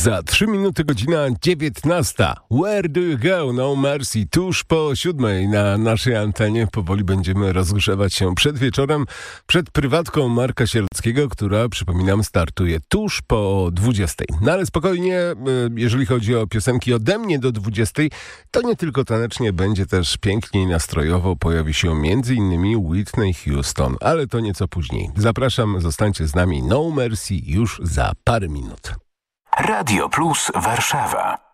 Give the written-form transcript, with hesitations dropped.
Za 3 minuty godzina 19. Where do you go? No Mercy. Tuż po 7 na naszej antenie powoli będziemy rozgrzewać się przed wieczorem, przed prywatką Marka Sierockiego, która, przypominam, startuje tuż po 20. No ale spokojnie, jeżeli chodzi o piosenki ode mnie do 20, to nie tylko tanecznie, będzie też pięknie i nastrojowo. Pojawi się m.in. Whitney Houston, ale to nieco później. Zapraszam, zostańcie z nami. No Mercy już za parę minut. Radio Plus Warszawa.